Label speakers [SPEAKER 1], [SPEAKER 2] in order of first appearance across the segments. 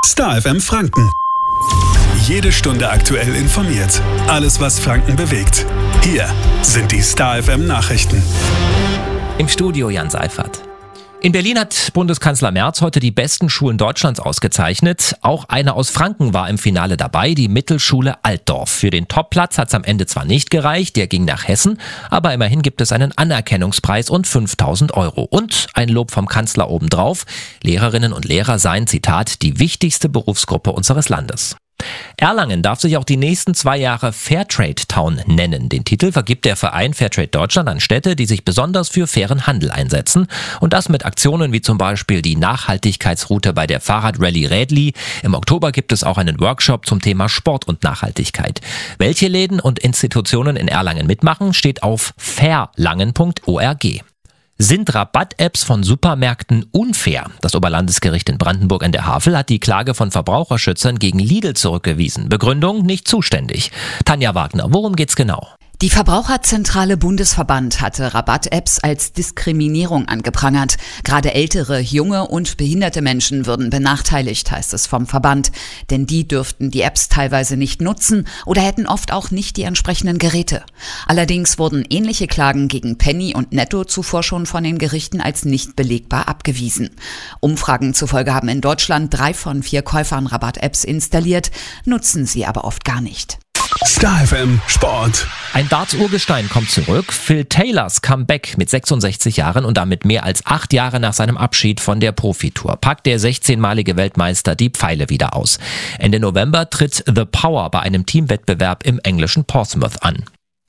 [SPEAKER 1] Star FM Franken. Jede Stunde aktuell informiert. Alles, was Franken bewegt. Hier sind die Star FM Nachrichten.
[SPEAKER 2] Im Studio Jan Seifert. In Berlin hat Bundeskanzler Merz heute die besten Schulen Deutschlands ausgezeichnet. Auch eine aus Franken war im Finale dabei, die Mittelschule Altdorf. Für den Topplatz hat es am Ende zwar nicht gereicht, der ging nach Hessen, aber immerhin gibt es einen Anerkennungspreis und 5.000 Euro. Und ein Lob vom Kanzler obendrauf. Lehrerinnen und Lehrer seien, Zitat, die wichtigste Berufsgruppe unseres Landes. Erlangen darf sich auch die nächsten 2 Jahre Fairtrade Town nennen. Den Titel vergibt der Verein Fairtrade Deutschland an Städte, die sich besonders für fairen Handel einsetzen. Und das mit Aktionen wie zum Beispiel die Nachhaltigkeitsroute bei der Fahrradrallye Rädli. Im Oktober gibt es auch einen Workshop zum Thema Sport und Nachhaltigkeit. Welche Läden und Institutionen in Erlangen mitmachen, steht auf fairlangen.org. Sind Rabatt-Apps von Supermärkten unfair? Das Oberlandesgericht in Brandenburg an der Havel hat die Klage von Verbraucherschützern gegen Lidl zurückgewiesen. Begründung: nicht zuständig. Tanja Wagner, worum geht's genau?
[SPEAKER 3] Die Verbraucherzentrale Bundesverband hatte Rabatt-Apps als Diskriminierung angeprangert. Gerade ältere, junge und behinderte Menschen würden benachteiligt, heißt es vom Verband. Denn die dürften die Apps teilweise nicht nutzen oder hätten oft auch nicht die entsprechenden Geräte. Allerdings wurden ähnliche Klagen gegen Penny und Netto zuvor schon von den Gerichten als nicht belegbar abgewiesen. Umfragen zufolge haben in Deutschland 3 von 4 Käufern Rabatt-Apps installiert, nutzen sie aber oft gar nicht.
[SPEAKER 1] Star FM Sport.
[SPEAKER 2] Ein Darts-Urgestein kommt zurück. Phil Taylors Comeback mit 66 Jahren und damit mehr als 8 Jahre nach seinem Abschied von der Profitour packt der 16-malige Weltmeister die Pfeile wieder aus. Ende November tritt The Power bei einem Teamwettbewerb im englischen Portsmouth an.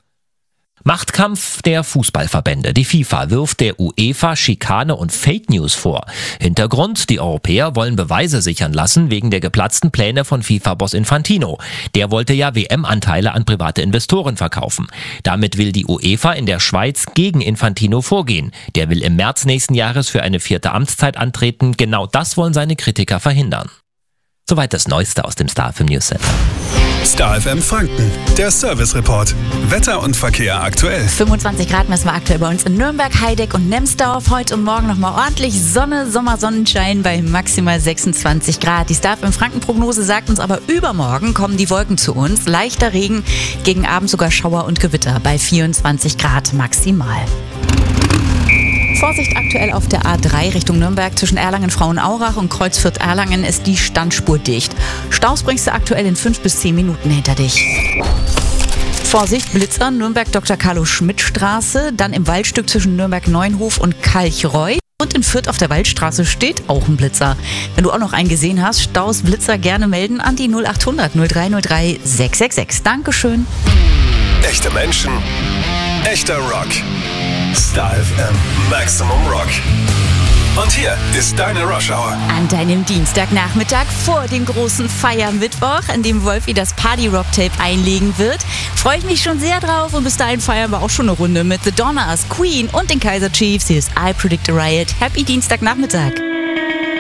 [SPEAKER 2] Machtkampf der Fußballverbände. Die FIFA wirft der UEFA Schikane und Fake News vor. Hintergrund: die Europäer wollen Beweise sichern lassen wegen der geplatzten Pläne von FIFA-Boss Infantino. Der wollte ja WM-Anteile an private Investoren verkaufen. Damit will die UEFA in der Schweiz gegen Infantino vorgehen. Der will im März nächsten Jahres für eine 4. Amtszeit antreten. Genau das wollen seine Kritiker verhindern. Soweit das Neueste aus dem Star FM News Center.
[SPEAKER 1] Star FM Franken, der Service Report. Wetter und Verkehr aktuell.
[SPEAKER 4] 25 Grad messen wir aktuell bei uns in Nürnberg, Heideck und Nemsdorf. Heute und morgen nochmal ordentlich Sonne, Sommersonnenschein bei maximal 26 Grad. Die Star FM Franken-Prognose sagt uns aber, übermorgen kommen die Wolken zu uns. Leichter Regen, gegen Abend sogar Schauer und Gewitter bei 24 Grad maximal. Vorsicht aktuell auf der A3 Richtung Nürnberg. Zwischen Erlangen-Frauenaurach und Kreuzfürth-Erlangen ist die Standspur dicht. Staus bringst du aktuell in 5 bis 10 Minuten hinter dich. Vorsicht, Blitzer, Nürnberg Dr. Carlo-Schmidt-Straße, dann im Waldstück zwischen Nürnberg-Neuenhof und Kalchreuth. Und in Fürth auf der Waldstraße steht auch ein Blitzer. Wenn du auch noch einen gesehen hast, Staus, Blitzer gerne melden an die 0800 0303 666. Dankeschön.
[SPEAKER 1] Echte Menschen, echter Rock. Star FM Maximum Rock. Und hier ist deine Rush Hour.
[SPEAKER 4] An deinem Dienstagnachmittag vor dem großen Feiermittwoch, an dem Wolfi das Party-Rock-Tape einlegen wird, freue ich mich schon sehr drauf. Und bis dahin feiern wir auch schon eine Runde mit The Donners, Queen und den Kaiser Chiefs. Hier ist I Predict a Riot. Happy Dienstagnachmittag.